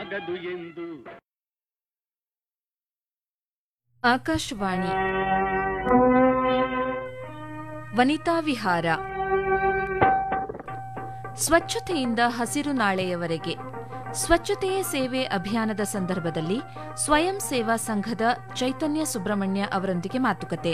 ಆಗದು ಎಂದು. ಆಕಾಶವಾಣಿ ವನಿತಾ ವಿಹಾರ. ಸ್ವಚ್ಛತೆಯಿಂದ ಹಸಿರು ನಾಳೆಯವರೆಗೆ ಸ್ವಚ್ಛತೆಯೇ ಸೇವೆ ಅಭಿಯಾನದ ಸಂದರ್ಭದಲ್ಲಿ ಸ್ವಯಂ ಸೇವಾ ಸಂಘದ ಚೈತನ್ಯ ಸುಬ್ರಹ್ಮಣ್ಯ ಅವರೊಂದಿಗೆ ಮಾತುಕತೆ.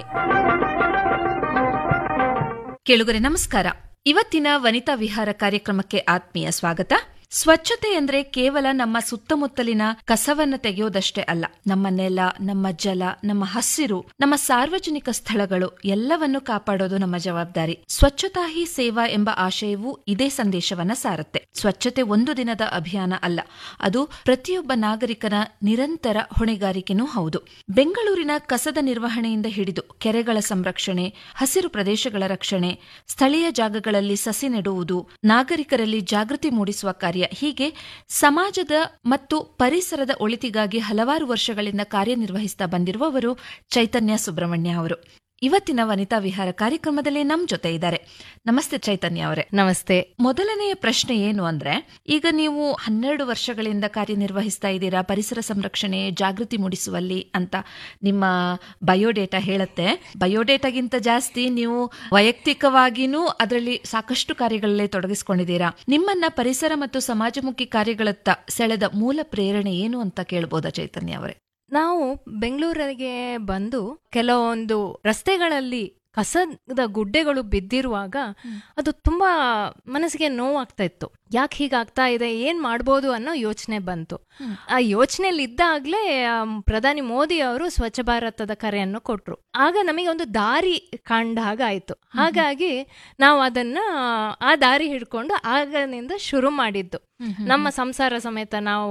ಕೇಳುಗರೆ ನಮಸ್ಕಾರ. ಇವತ್ತಿನ ವನಿತಾ ವಿಹಾರ ಕಾರ್ಯಕ್ರಮಕ್ಕೆ ಆತ್ಮೀಯ ಸ್ವಾಗತ. ಸ್ವಚ್ಛತೆ ಅಂದ್ರೆ ಕೇವಲ ನಮ್ಮ ಸುತ್ತಮುತ್ತಲಿನ ಕಸವನ್ನ ತೆಗೆಯೋದಷ್ಟೇ ಅಲ್ಲ, ನಮ್ಮ ನೆಲ, ನಮ್ಮ ಜಲ, ನಮ್ಮ ಹಸಿರು, ನಮ್ಮ ಸಾರ್ವಜನಿಕ ಸ್ಥಳಗಳು ಎಲ್ಲವನ್ನು ಕಾಪಾಡೋದು ನಮ್ಮ ಜವಾಬ್ದಾರಿ. ಸ್ವಚ್ಛತಾ ಹಿ ಸೇವಾ ಎಂಬ ಆಶಯವು ಇದೇ ಸಂದೇಶವನ್ನ ಸಾರುತ್ತೆ. ಸ್ವಚ್ಛತೆ ಒಂದು ದಿನದ ಅಭಿಯಾನ ಅಲ್ಲ, ಅದು ಪ್ರತಿಯೊಬ್ಬ ನಾಗರಿಕನ ನಿರಂತರ ಹೊಣೆಗಾರಿಕೆನೂ ಹೌದು. ಬೆಂಗಳೂರಿನ ಕಸದ ನಿರ್ವಹಣೆಯಿಂದ ಹಿಡಿದು ಕೆರೆಗಳ ಸಂರಕ್ಷಣೆ, ಹಸಿರು ಪ್ರದೇಶಗಳ ರಕ್ಷಣೆ, ಸ್ಥಳೀಯ ಜಾಗಗಳಲ್ಲಿ ಸಸಿ ನೆಡುವುದು, ನಾಗರಿಕರಲ್ಲಿ ಜಾಗೃತಿ ಮೂಡಿಸುವ ಕಾರ್ಯ, ಹೀಗೆ ಸಮಾಜದ ಮತ್ತು ಪರಿಸರದ ಒಳಿತಿಗಾಗಿ ಹಲವಾರು ವರ್ಷಗಳಿಂದ ಕಾರ್ಯನಿರ್ವಹಿಸುತ್ತಾ ಬಂದಿರುವವರು ಚೈತನ್ಯ ಸುಬ್ರಹ್ಮಣ್ಯ ಅವರು. ಇವತ್ತಿನ ವನಿತಾ ವಿಹಾರ ಕಾರ್ಯಕ್ರಮದಲ್ಲಿ ನಮ್ ಜೊತೆ ಇದ್ದಾರೆ. ನಮಸ್ತೆ ಚೈತನ್ಯ ಅವರೇ. ನಮಸ್ತೆ. ಮೊದಲನೆಯ ಪ್ರಶ್ನೆ ಏನು ಅಂದ್ರೆ, ಈಗ ನೀವು 12 ವರ್ಷಗಳಿಂದ ಕಾರ್ಯನಿರ್ವಹಿಸ್ತಾ ಇದ್ದೀರಾ ಪರಿಸರ ಸಂರಕ್ಷಣೆ, ಜಾಗೃತಿ ಮೂಡಿಸುವಲ್ಲಿ ಅಂತ ನಿಮ್ಮ ಬಯೋಡೇಟಾ ಹೇಳುತ್ತೆ. ಬಯೋಡೇಟಾಗಿಂತ ಜಾಸ್ತಿ ನೀವು ವೈಯಕ್ತಿಕವಾಗಿನೂ ಅದರಲ್ಲಿ ಸಾಕಷ್ಟು ಕಾರ್ಯಗಳಲ್ಲಿ ತೊಡಗಿಸಿಕೊಂಡಿದ್ದೀರಾ. ನಿಮ್ಮನ್ನ ಪರಿಸರ ಮತ್ತು ಸಮಾಜಮುಖಿ ಕಾರ್ಯಗಳತ್ತ ಸೆಳೆದ ಮೂಲ ಪ್ರೇರಣೆ ಏನು ಅಂತ ಕೇಳಬಹುದಾ ಚೈತನ್ಯ ಅವರೇ? ನಾವು ಬೆಂಗಳೂರಿಗೆ ಬಂದು ಕೆಲವೊಂದು ರಸ್ತೆಗಳಲ್ಲಿ ಕಸದ ಗುಡ್ಡೆಗಳು ಬಿದ್ದಿರುವಾಗ ಅದು ತುಂಬಾ ಮನಸ್ಸಿಗೆ ನೋವಾಗ್ತಾ ಇತ್ತು. ಯಾಕೆ ಹೀಗಾಗ್ತಾ ಇದೆ, ಏನ್ ಮಾಡ್ಬೋದು ಅನ್ನೋ ಯೋಚನೆ ಬಂತು. ಆ ಯೋಚನೆಯಲ್ಲಿ ಇದ್ದಾಗ್ಲೇ ಪ್ರಧಾನಿ ಮೋದಿ ಅವರು ಸ್ವಚ್ಛ ಭಾರತದ ಕರೆಯನ್ನು ಕೊಟ್ರು. ಆಗ ನಮಗೆ ಒಂದು ದಾರಿ ಕಂಡ ಹಾಗಾಯ್ತು. ಹಾಗಾಗಿ ನಾವು ಅದನ್ನ ಆ ದಾರಿ ಹಿಡ್ಕೊಂಡು ಆಗನಿಂದ ಶುರು ಮಾಡಿದ್ದು. ನಮ್ಮ ಸಂಸಾರ ಸಮೇತ ನಾವು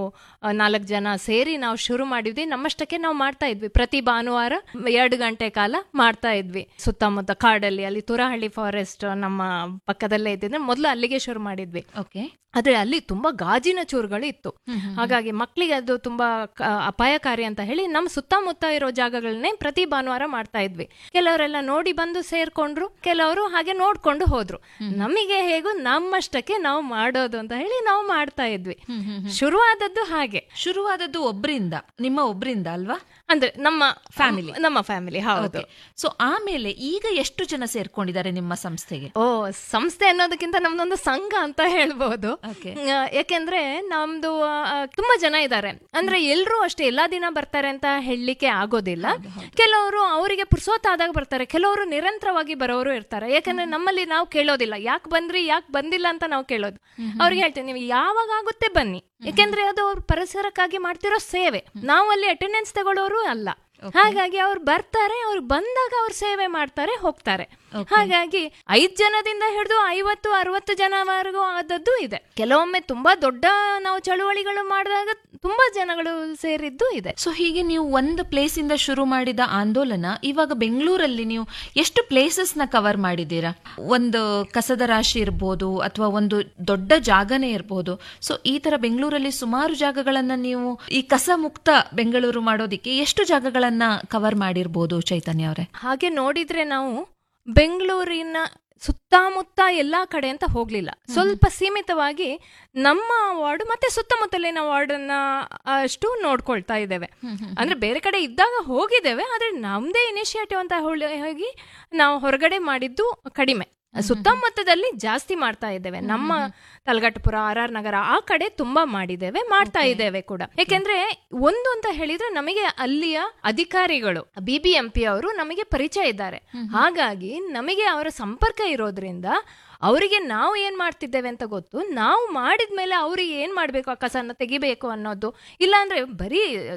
4 ಜನ ಸೇರಿ ನಾವು ಶುರು ಮಾಡಿದ್ವಿ. ನಮ್ಮಷ್ಟಕ್ಕೆ ನಾವು ಮಾಡ್ತಾ ಇದ್ವಿ. ಪ್ರತಿ ಭಾನುವಾರ 2 ಗಂಟೆ ಕಾಲ ಮಾಡ್ತಾ ಇದ್ವಿ. ಸುತ್ತಮುತ್ತ ಕಾಡಲ್ಲಿ, ಅಲ್ಲಿ ತುರಹಳ್ಳಿ ಫಾರೆಸ್ಟ್ ನಮ್ಮ ಪಕ್ಕದಲ್ಲೇ ಇದ್ದಿದ್ರೆ ಮೊದಲು ಅಲ್ಲಿಗೆ ಶುರು ಮಾಡಿದ್ವಿ. ಆದ್ರೆ ಅಲ್ಲಿ ತುಂಬಾ ಗಾಜಿನ ಚೂರುಗಳು ಇತ್ತು. ಹಾಗಾಗಿ ಮಕ್ಕಳಿಗೆ ಅದು ತುಂಬಾ ಅಪಾಯಕಾರಿ ಅಂತ ಹೇಳಿ ನಮ್ಮ ಸುತ್ತಮುತ್ತ ಇರೋ ಜಾಗಗಳನ್ನೇ ಪ್ರತಿ ಭಾನುವಾರ ಮಾಡ್ತಾ ಇದ್ವಿ. ಕೆಲವರೆಲ್ಲ ನೋಡಿ ಬಂದು ಸೇರ್ಕೊಂಡ್ರು, ಕೆಲವರು ಹಾಗೆ ನೋಡ್ಕೊಂಡು ಹೋದ್ರು. ನಮಗೆ ಹೇಗೂ ನಮ್ಮಷ್ಟಕ್ಕೆ ನಾವು ಮಾಡೋದು ಅಂತ ಹೇಳಿ ನಾವು ಮಾಡ್ತಾ ಇದ್ವಿ. ಶುರುವಾದದ್ದು ಹಾಗೆ. ಶುರುವಾದದ್ದು ಒಬ್ರಿಂದ, ನಿಮ್ಮ ಒಬ್ರಿಂದ ಅಲ್ವಾ? ಅಂದ್ರೆ ನಮ್ಮ ಫ್ಯಾಮಿಲಿ. ಹೌದು. ಸೊ ಆಮೇಲೆ ಈಗ ಎಷ್ಟು ಜನ ಸೇರ್ಕೊಂಡಿದ್ದಾರೆ ನಿಮ್ಮ ಸಂಸ್ಥೆಗೆ? ಸಂಸ್ಥೆ ಅನ್ನೋದಕ್ಕಿಂತ ನಮ್ದೊಂದು ಸಂಘ ಅಂತ ಹೇಳ್ಬಹುದು. ಯಾಕೆಂದ್ರೆ ನಮ್ದು ತುಂಬಾ ಜನ ಇದ್ದಾರೆ. ಅಂದ್ರೆ ಎಲ್ರೂ ಅಷ್ಟೇ ಎಲ್ಲಾ ದಿನ ಬರ್ತಾರೆ ಅಂತ ಹೇಳಲಿಕ್ಕೆ ಆಗೋದಿಲ್ಲ. ಕೆಲವರು ಅವರಿಗೆ ಪುರ್ಸೋತಾದಾಗ ಬರ್ತಾರೆ, ಕೆಲವರು ನಿರಂತರವಾಗಿ ಬರೋರು ಇರ್ತಾರೆ. ಯಾಕಂದ್ರೆ ನಮ್ಮಲ್ಲಿ ನಾವು ಕೇಳೋದಿಲ್ಲ ಯಾಕೆ ಬಂದ್ರಿ, ಯಾಕೆ ಬಂದಿಲ್ಲ ಅಂತ ನಾವು ಕೇಳೋದು. ಅವ್ರಿಗೆ ಹೇಳ್ತೇವೆ, ನೀವು ಯಾವಾಗ ಆಗುತ್ತೆ ಬನ್ನಿ. ಯಾಕೆಂದ್ರೆ ಅದು ಅವ್ರ ಪರಿಸರಕ್ಕಾಗಿ ಮಾಡ್ತಿರೋ ಸೇವೆ. ನಾವು ಅಲ್ಲಿ ಅಟೆಂಡೆನ್ಸ್ ತಗೊಳ್ಳೋರು ಅಲ್ಲ. ಹಾಗಾಗಿ ಅವ್ರು ಬರ್ತಾರೆ, ಅವ್ರು ಬಂದಾಗ ಅವ್ರು ಸೇವೆ ಮಾಡ್ತಾರೆ, ಹೋಗ್ತಾರೆ. ಹಾಗಾಗಿ 5 ಜನದಿಂದ ಹಿಡಿದು 50-60 ಜನವರೆಗೂ ಆದದ್ದು ಇದೆ. ಕೆಲವೊಮ್ಮೆ ತುಂಬಾ ದೊಡ್ಡ ನಾವು ಚಳುವಳಿಗಳು ಮಾಡಿದಾಗ ತುಂಬಾ ಜನಗಳು ಸೇರಿದ್ದು ಇದೆ. ಸೊ ಹೀಗೆ ನೀವು ಒಂದು ಪ್ಲೇಸ್ ಇಂದ ಶುರು ಮಾಡಿದ ಆಂದೋಲನ ಇವಾಗ ಬೆಂಗಳೂರಲ್ಲಿ ನೀವು ಎಷ್ಟು ಪ್ಲೇಸಸ್ ನ ಕವರ್ ಮಾಡಿದ್ದೀರಾ? ಒಂದು ಕಸದ ರಾಶಿ ಇರ್ಬೋದು ಅಥವಾ ಒಂದು ದೊಡ್ಡ ಜಾಗನೇ ಇರ್ಬೋದು. ಸೊ ಈ ತರ ಬೆಂಗಳೂರಲ್ಲಿ ಸುಮಾರು ಜಾಗಗಳನ್ನ ನೀವು ಈ ಕಸ ಮುಕ್ತ ಬೆಂಗಳೂರು ಮಾಡೋದಿಕ್ಕೆ ಎಷ್ಟು ಜಾಗಗಳನ್ನ ಕವರ್ ಮಾಡಿರ್ಬೋದು ಚೈತನ್ಯ ಅವರೇ? ಹಾಗೆ ನೋಡಿದ್ರೆ ನಾವು ಬೆಂಗಳೂರಿನ ಸುತ್ತಮುತ್ತ ಎಲ್ಲಾ ಕಡೆ ಅಂತ ಹೋಗ್ಲಿಲ್ಲ. ಸ್ವಲ್ಪ ಸೀಮಿತವಾಗಿ ನಮ್ಮ ವಾರ್ಡ್ ಮತ್ತೆ ಸುತ್ತಮುತ್ತಲಿನ ವಾರ್ಡನ್ನ ಅಷ್ಟು ನೋಡ್ಕೊಳ್ತಾ ಇದ್ದೇವೆ. ಅಂದ್ರೆ ಬೇರೆ ಕಡೆ ಇದ್ದಾಗ ಹೋಗಿದ್ದೇವೆ, ಆದ್ರೆ ನಮ್ದೇ ಇನಿಷಿಯೇಟಿವ್ ಅಂತ ಹೋಗಿ ನಾವು ಹೊರಗಡೆ ಮಾಡಿದ್ದು ಕಡಿಮೆ. ಸುತ್ತಮುತ್ತದಲ್ಲಿ ಜಾಸ್ತಿ ಮಾಡ್ತಾ ಇದ್ದೇವೆ. ನಮ್ಮ ತಲಘಟ್ಟಪುರ, RR ನಗರ ಆ ಕಡೆ ತುಂಬಾ ಮಾಡಿದ್ದೇವೆ, ಮಾಡ್ತಾ ಇದ್ದೇವೆ ಕೂಡ. ಯಾಕೆಂದ್ರೆ ಒಂದು ಅಂತ ಹೇಳಿದ್ರೆ ನಮಗೆ ಅಲ್ಲಿಯ ಅಧಿಕಾರಿಗಳು BBMP ಅವರು ನಮಗೆ ಪರಿಚಯ ಇದ್ದಾರೆ. ಹಾಗಾಗಿ ನಮಗೆ ಅವರ ಸಂಪರ್ಕ ಇರೋದ್ರಿಂದ ಅವರಿಗೆ ನಾವು ಏನ್ ಮಾಡ್ತಿದ್ದೇವೆ ಅಂತ ಗೊತ್ತು. ನಾವು ಮಾಡಿದ್ಮೇಲೆ ಅವ್ರಿಗೆ ಏನ್ ಮಾಡ್ಬೇಕು, ಆ ಕಸನ ತೆಗಿಬೇಕು ಅನ್ನೋದು. ಇಲ್ಲಾಂದ್ರೆ ಬರೀ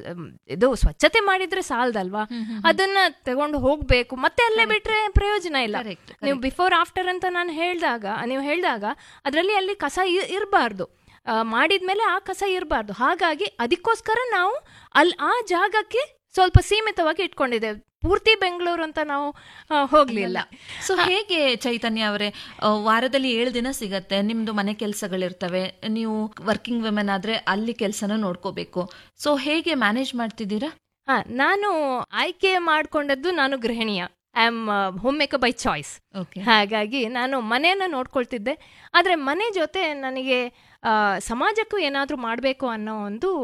ಇದು ಸ್ವಚ್ಛತೆ ಮಾಡಿದ್ರೆ ಸಾಲದಲ್ವಾ, ಅದನ್ನ ತಗೊಂಡು ಹೋಗ್ಬೇಕು, ಮತ್ತೆ ಅಲ್ಲೇ ಬಿಟ್ರೆ ಪ್ರಯೋಜನ ಇಲ್ಲ. ನೀವು ಬಿಫೋರ್ ಆಫ್ಟರ್ ಅಂತ ನೀವು ಹೇಳ್ದಾಗ ಅದರಲ್ಲಿ ಅಲ್ಲಿ ಕಸ ಇರಬಾರ್ದು, ಮಾಡಿದ್ಮೇಲೆ ಆ ಕಸ ಇರಬಾರ್ದು. ಹಾಗಾಗಿ ಅದಕ್ಕೋಸ್ಕರ ನಾವು ಆ ಜಾಗಕ್ಕೆ ಸ್ವಲ್ಪ ಸೀಮಿತವಾಗಿ ಇಟ್ಕೊಂಡಿದ್ದೇವೆ. ಪೂರ್ತಿ ಬೆಂಗಳೂರು ಅಂತ ನಾವು ಹೋಗ್ಲಿಲ್ಲ. ಸೊ ಹೇಗೆ ಚೈತನ್ಯ ಅವರೇ, ವಾರದಲ್ಲಿ 7 ದಿನ ಸಿಗತ್ತೆ, ನಿಮ್ದು ಮನೆ ಕೆಲಸಗಳಿರ್ತವೆ, ನೀವು ವರ್ಕಿಂಗ್ ವುಮೆನ್ ಆದ್ರೆ ಅಲ್ಲಿ ಕೆಲಸನ ನೋಡ್ಕೋಬೇಕು. ಸೊ ಹೇಗೆ ಮ್ಯಾನೇಜ್ ಮಾಡ್ತಿದ್ದೀರಾ? ನಾನು ಆಯ್ಕೆ ಮಾಡ್ಕೊಂಡದ್ದು, ನಾನು ಗೃಹಿಣಿಯ. I am home maker by choice. ಹಾಗಾಗಿ ನಾನು ಮನೆಯನ್ನ ನೋಡ್ಕೊಳ್ತಿದ್ದೆ. ಆದ್ರೆ ಮನೆ ಜೊತೆ ನನಗೆ ಸಮಾಜಕ್ಕೂ ಏನಾದ್ರೂ ಮಾಡ್ಬೇಕು ಅನ್ನೋ ಒಂದು